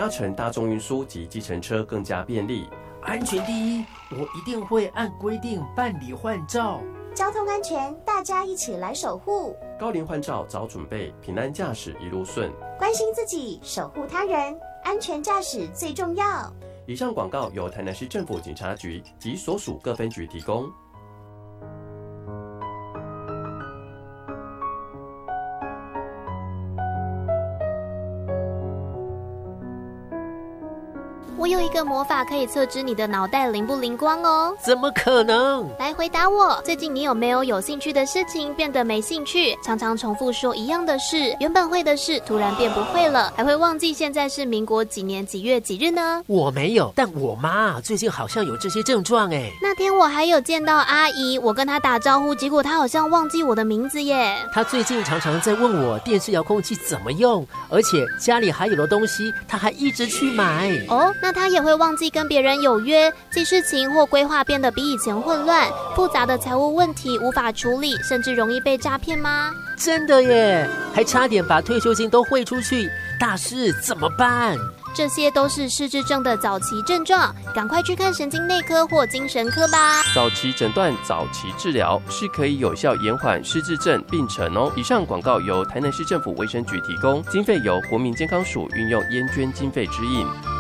搭乘大众运输及计程车更加便利。 安全第一，我一定会按规定办理换照。 交通安全，大家一起来守护。 高龄换照早准备，平安驾驶一路顺。 关心自己，守护他人，安全驾驶最重要。 以上广告由台南市政府警察局及所属各分局提供。 我有一个魔法可以测知你的脑袋灵不灵光哦。 怎么可能？ 来回答我，最近你有没有兴趣的事情变得没兴趣？常常重复说一样的事，原本会的事突然变不会了，还会忘记现在是民国几年几月几日呢？ 我没有，但我妈最近好像有这些症状哎。 那天我还有见到阿姨，我跟她打招呼，结果她好像忘记我的名字耶。 她最近常常在问我电视遥控器怎么用，而且家里还有的东西，她还一直去买。 哦，那她也会忘记跟别人有约，记事情或规划变得比以前混乱，复杂的财务问题无法处理，甚至容易被诈骗吗？ 真的耶，还差点把退休金都汇出去，大事怎么办？ 这些都是失智症的早期症状，赶快去看神经内科或精神科吧。 早期诊断、早期治疗是可以有效延缓失智症病程哦。以上广告由台南市政府卫生局提供，经费由国民健康署运用烟捐经费支应。